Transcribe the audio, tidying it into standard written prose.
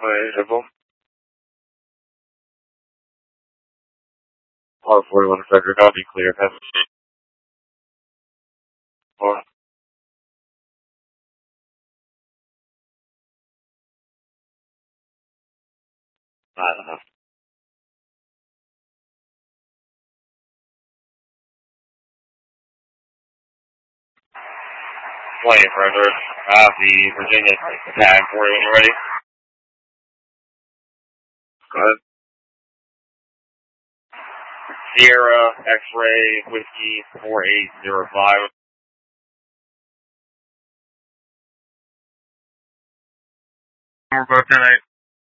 April. R41 Frederick, I'll be clear. Pass. 4. 9.5. 20 Frederick. I have the Virginia tag for you when you're ready. Go ahead. Sierra X-Ray Whiskey 4805. We're both tonight.